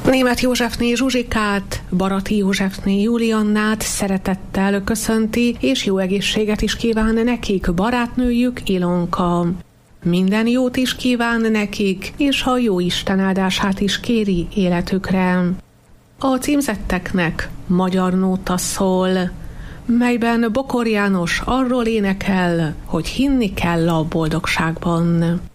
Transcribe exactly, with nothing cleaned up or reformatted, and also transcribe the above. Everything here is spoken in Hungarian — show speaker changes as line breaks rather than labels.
Németh Józsefné Zsuzsikát, Barati Józsefné Juliannát szeretettel köszönti, és jó egészséget is kíván nekik barátnőjük Ilonka. Minden jót is kíván nekik, és a jó Isten áldását is kéri életükre. A címzetteknek magyar nóta szól, melyben Bokor János arról énekel, hogy hinni kell a boldogságban.